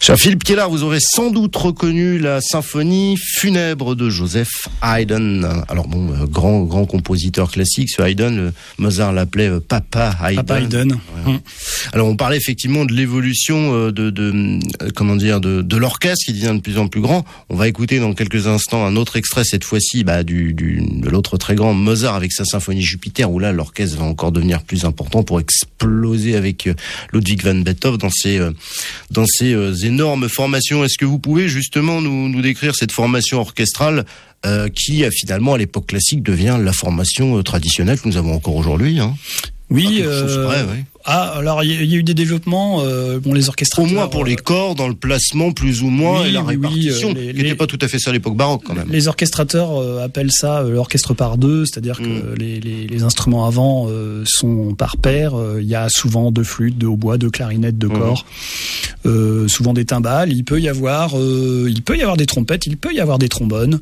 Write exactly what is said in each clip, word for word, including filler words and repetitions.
Cher Philippe Kiellar, vous aurez sans doute reconnu la symphonie funèbre de Joseph Haydn. Alors bon, euh, grand grand compositeur classique, ce Haydn, le Mozart l'appelait euh, Papa Haydn. Papa Haydn. Ouais. Mmh. Alors on parlait effectivement de l'évolution euh, de, de euh, comment dire de, de l'orchestre qui devient de plus en plus grand. On va écouter dans quelques instants un autre extrait, cette fois-ci bah, du, du de l'autre très grand Mozart avec sa symphonie Jupiter, où là l'orchestre va encore devenir plus important pour exploser avec euh, Ludwig van Beethoven dans ses euh, dans ses euh, énorme formation. Est-ce que vous pouvez justement nous, nous décrire cette formation orchestrale euh, qui, finalement, à l'époque classique, devient la formation euh, traditionnelle que nous avons encore aujourd'hui, hein? Oui, euh, près, oui. Ah, alors il y, y a eu des développements. Euh, bon, les orchestrateurs. Au moins pour les corps, dans le placement, plus ou moins, oui, et la oui, répartition, oui, euh, qui n'était pas tout à fait ça à l'époque baroque, quand même. Les orchestrateurs euh, appellent ça euh, l'orchestre par deux, c'est-à-dire que mm. les, les, les instruments avant euh, sont par paire. Il euh, y a souvent deux flûtes, deux hautbois, deux clarinettes, deux mm. corps, euh, souvent des timbales. Il peut y avoir, euh, il peut y avoir des trompettes, il peut y avoir des trombones.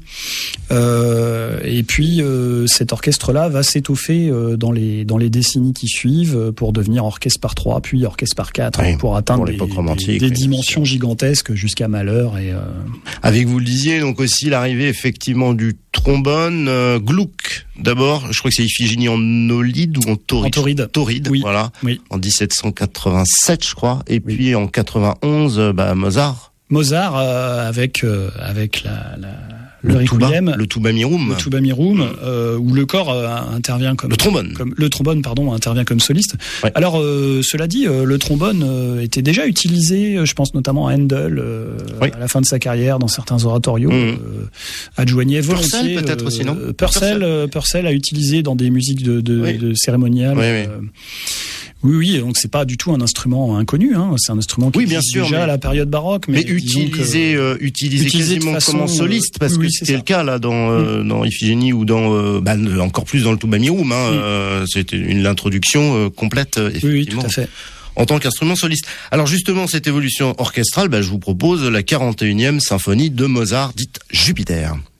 Euh, et puis euh, cet orchestre-là va s'étoffer euh, dans les dans les décennies qui suivent pour devenir orchestre par trois, puis orchestre par quatre, oui, pour atteindre pour des, des, des dimensions gigantesques jusqu'à Mahler. Et, euh... Avec, vous le disiez, donc aussi l'arrivée effectivement du trombone, euh, Gluck d'abord, je crois que c'est Iphigénie en Aulide ou en Tauride. En Tauride. Tauride, oui. Voilà, oui. En dix-sept cent quatre-vingt-sept, je crois, et oui. puis en quatre-vingt-onze, bah, Mozart. Mozart euh, avec euh, avec la, la le, le tuba, requiem, le tuba mirum, le tuba mirum, euh, où le corps euh, intervient comme le trombone, comme le trombone pardon intervient comme soliste. Ouais. Alors euh, cela dit, euh, le trombone euh, était déjà utilisé, je pense notamment à Handel euh, oui. à la fin de sa carrière dans certains oratorios, mmh. euh, adjoignait volontiers. Purcell peut-être euh, aussi, non Purcell, Purcell. Euh, Purcell a utilisé dans des musiques de, de, oui. de cérémoniales. Oui, euh, oui. Oui, oui, donc c'est pas du tout un instrument inconnu, hein. C'est un instrument qui oui, bien existe sûr, déjà mais, à la période baroque, mais, mais utilisé, euh, utilisé, utilisé quasiment façon, comme en soliste, parce oui, que c'était le cas là dans euh, mmh. dans Iphigénie ou dans euh, bah, encore plus dans le tuba mirum, hein. Mmh. Euh, c'était une l'introduction euh, complète, effectivement. Oui, oui, tout à fait. En tant qu'instrument soliste. Alors justement, cette évolution orchestrale, bah, je vous propose la quarante et unième symphonie de Mozart, dite Jupiter.